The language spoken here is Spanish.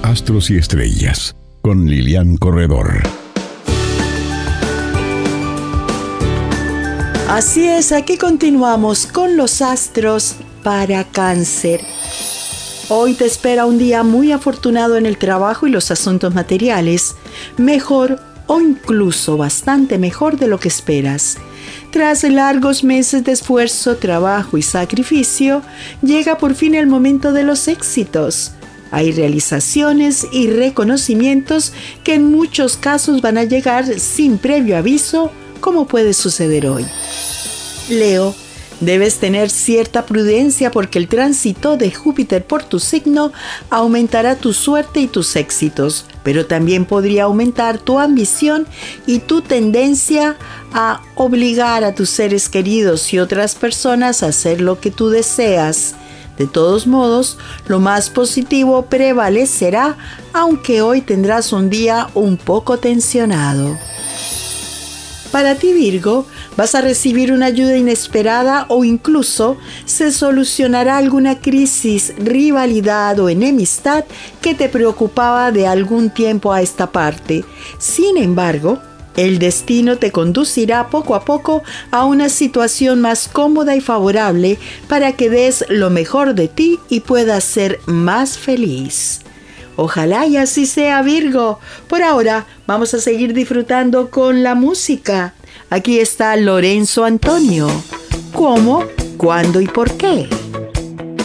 Astros y Estrellas, con Lilian Corredor. Así es, aquí continuamos con los astros para Cáncer. Hoy te espera un día muy afortunado en el trabajo y los asuntos materiales, mejor o incluso bastante mejor de lo que esperas. Tras largos meses de esfuerzo, trabajo y sacrificio, llega por fin el momento de los éxitos. Hay realizaciones y reconocimientos que en muchos casos van a llegar sin previo aviso, como puede suceder hoy. Leo, debes tener cierta prudencia porque el tránsito de Júpiter por tu signo aumentará tu suerte y tus éxitos, pero también podría aumentar tu ambición y tu tendencia a obligar a tus seres queridos y otras personas a hacer lo que tú deseas. De todos modos, lo más positivo prevalecerá, aunque hoy tendrás un día un poco tensionado. Para ti, Virgo, vas a recibir una ayuda inesperada o incluso se solucionará alguna crisis, rivalidad o enemistad que te preocupaba de algún tiempo a esta parte. Sin embargo, el destino te conducirá poco a poco a una situación más cómoda y favorable para que des lo mejor de ti y puedas ser más feliz. Ojalá y así sea, Virgo. Por ahora, vamos a seguir disfrutando con la música. Aquí está Lorenzo Antonio. ¿Cómo? ¿Cuándo y por qué?